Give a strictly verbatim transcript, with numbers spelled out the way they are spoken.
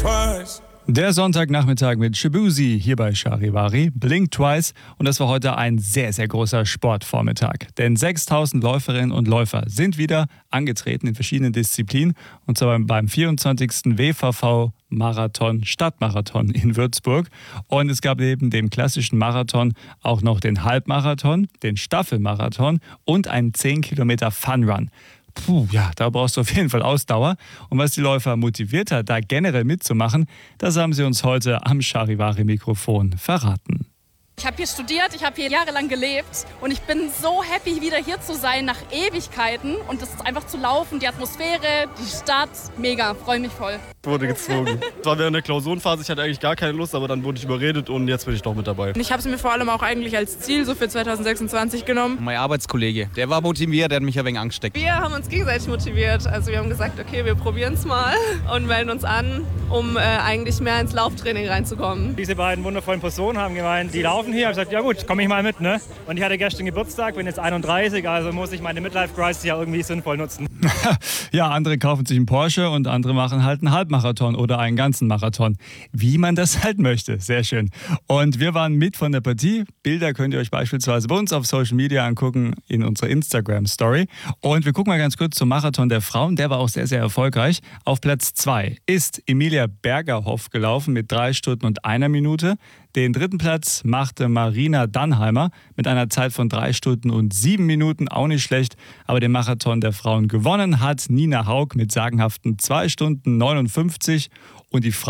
twice. Der Sonntagnachmittag mit Shaboozey hier bei Charivari, Blink Twice, und das war heute ein sehr, sehr großer Sportvormittag. Denn sechstausend Läuferinnen und Läufer sind wieder angetreten in verschiedenen Disziplinen, und zwar beim vierundzwanzigsten W V V-Marathon, Stadtmarathon in Würzburg. Und es gab neben dem klassischen Marathon auch noch den Halbmarathon, den Staffelmarathon und einen zehn Kilometer Funrun. Puh, ja, da brauchst du auf jeden Fall Ausdauer. Und was die Läufer motiviert hat, da generell mitzumachen, das haben sie uns heute am Charivari-Mikrofon verraten. Ich habe hier studiert, ich habe hier jahrelang gelebt und ich bin so happy, wieder hier zu sein nach Ewigkeiten und das ist einfach zu laufen, die Atmosphäre, die Stadt, mega, freue mich voll. Wurde gezwungen. Es war während der Klausurenphase, ich hatte eigentlich gar keine Lust, aber dann wurde ich überredet und jetzt bin ich doch mit dabei. Ich habe es mir vor allem auch eigentlich als Ziel so für zweitausendsechsundzwanzig genommen. Mein Arbeitskollege, der war motiviert, der hat mich ein wenig angesteckt. Wir haben uns gegenseitig motiviert, also wir haben gesagt, okay, wir probieren es mal und melden uns an, um äh, eigentlich mehr ins Lauftraining reinzukommen. Diese beiden wundervollen Personen haben gemeint, die laufen hier. Ich habe gesagt, ja gut, komme ich mal mit, ne? Und ich hatte gestern Geburtstag, bin jetzt einunddreißig, also muss ich meine Midlife-Crisis ja irgendwie sinnvoll nutzen. Ja, andere kaufen sich einen Porsche und andere machen halt einen Halbmarathon oder einen ganzen Marathon. Wie man das halt möchte. Sehr schön. Und wir waren mit von der Partie. Bilder könnt ihr euch beispielsweise bei uns auf Social Media angucken, in unserer Instagram-Story. Und wir gucken mal ganz kurz zum Marathon der Frauen. Der war auch sehr, sehr erfolgreich. Auf Platz zwei ist Emilia Bergerhoff gelaufen mit drei Stunden und einer Minute. Den dritten Platz machte Marina Dannheimer mit einer Zeit von drei Stunden und sieben Minuten, auch nicht schlecht. Aber den Marathon der Frauen gewonnen hat Nina Haug mit sagenhaften zwei Stunden neunundfünfzig. Und die